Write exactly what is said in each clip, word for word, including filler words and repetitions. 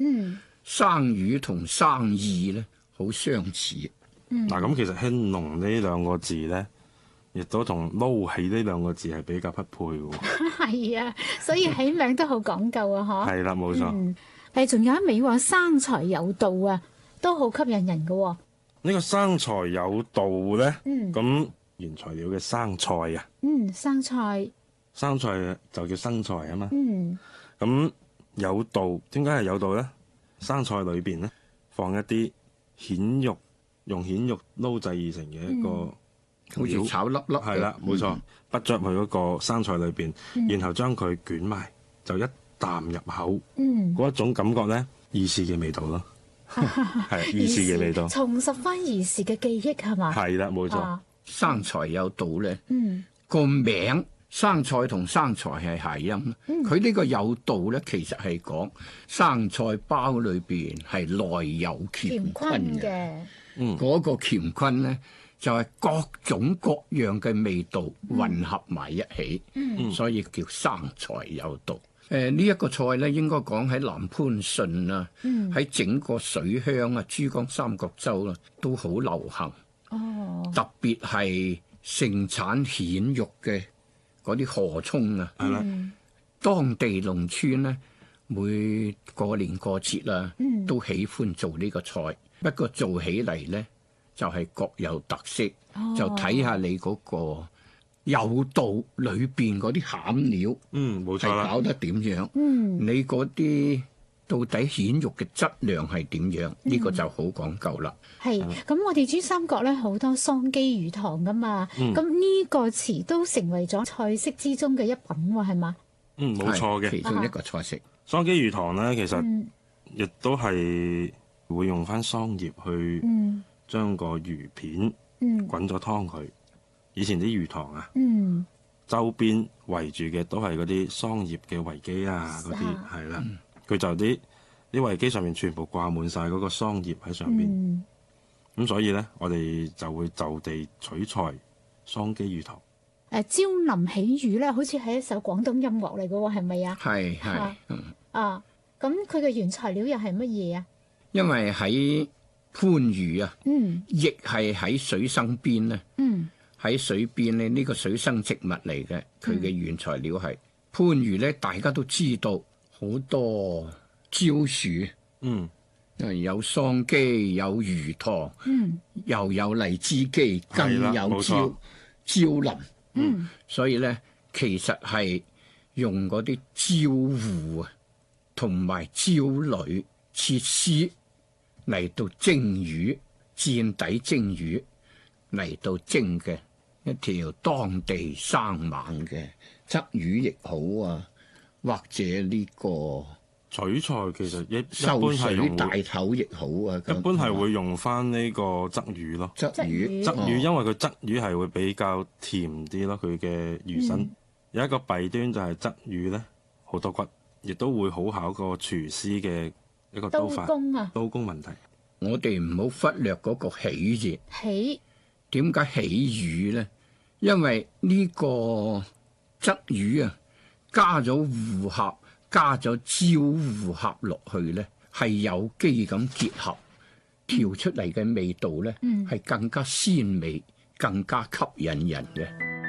嗯， 生魚同生意咧好相似。 嗯， 嗱，咁其實興隆呢兩個字咧，亦都同撈起呢兩個字係比較匹配嘅喎。 係啊，所以起名都好講究啊，嗬。 係啦，冇錯。 嗯，誒，仲有一味話生財有道啊，都好吸引人嘅喎。 呢個生財有道咧， 嗯， 咁原材料嘅生菜啊， 嗯，生菜， 生菜就叫生財啊嘛。 嗯， 咁有道點解係有道咧？生菜裏邊咧放一啲蜆肉，用蜆肉撈製而成嘅一個好似炒粒粒。 係啦，冇錯，不著去嗰個生菜裏邊， 嗯然後將佢捲埋，就一啖入口， 嗯， 嗰一種感覺咧，兒時嘅味道咯，係兒時嘅味道， 重拾翻兒時嘅記憶係嘛？ 係啦，冇錯。 啊， 生財有道咧， 嗯， 個名生菜同生財係諧音。佢呢、 嗯個有道咧，其實係講生菜包裏邊係內有乾乾坤嘅。 坤嘅， 嗯， 嗰個乾坤咧就係、各種各樣嘅味道混合埋一起， 嗯所以叫生財有道。誒呢一個菜咧，應該講喺南番順啊，喺、 嗯， 整個水鄉啊、珠江三角洲啊，都好流行。 哦， 特別係盛產蜆肉嘅嗰啲河涌啊， 係啦， 嗯， 當地農村咧，每過年過節啊， 嗯都喜歡做呢個菜。不過做起嚟咧，就係、各有特色， 哦就睇下你嗰個有道裏邊嗰啲餡料嗯，冇錯啦。 係搞得點樣， 嗯， 你嗰啲到底蜆肉嘅質量係點樣？呢、 嗯個就好講究啦。 係。咁我哋珠三角咧好多桑基魚塘噶嘛，咁呢、個詞都成為咗菜式之中嘅一品喎，係嘛？ 嗯，冇錯係其嘅。 中一個菜式。 桑基魚塘咧，其實嗯亦都係會用翻桑葉去嗯將個魚片嗯滾咗湯佢。以前啲魚塘啊， 嗯， 周邊圍住嘅都係嗰啲桑葉嘅圍基啊，嗰啲啊係啦。佢就啲啲圍基上面全部掛滿晒嗰個桑葉喺上邊。咁、 嗯所以咧，我哋就會就地取材桑基魚塘。 誒朝林起雨咧，好似係一首廣東音樂嚟嘅喎，係咪啊？ 係係啊， 嗯啊，咁佢嘅原材料又係乜嘢啊？ 因為喺番禺啊， 嗯亦係喺水生邊咧， 嗯喺水邊咧，呢個水生植物嚟嘅，佢嘅原材料係番禺咧，大家都知道好多蕉樹， 嗯， 誒有桑基，有魚塘， 嗯又有荔枝基，更係啦有冇錯蕉蕉林， 嗯所以咧其實係用嗰啲蕉糊啊，同埋蕉蕊切絲嚟到蒸魚，墊底蒸魚嚟到蒸嘅一條當地生猛嘅鯽魚亦好啊，或者呢個取材其實一一秀般係水用大頭亦好啊， 一般係會用翻呢個鯽魚咯。 鯽魚鯽魚鯽魚哦因為佢鯽魚係會比較甜啲咯，佢嘅魚身、 嗯有一個弊端就係鯽魚咧好多骨，亦都會好考個廚師嘅一個刀刀法工啊， 刀工問題。 我哋唔好忽略嗰個起字。 起點解起魚咧？因為呢個鯽魚啊，加咗芋殼，加咗椒芋殼落去咧，係有機咁結合，調出嚟嘅味道咧， 嗯係更加鮮美，更加吸引人嘅。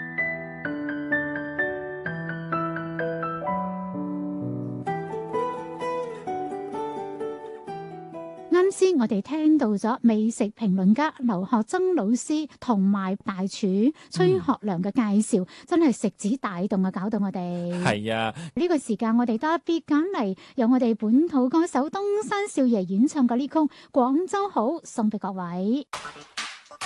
啱先我哋聽到咗美食評論家劉學曾老師同埋大廚崔學良嘅介紹，真係食指大動啊！搞到我哋係啊， 呢個時間，我哋特別揀嚟由我哋本土歌手東山少爺演唱嘅呢曲《廣州好》送俾各位。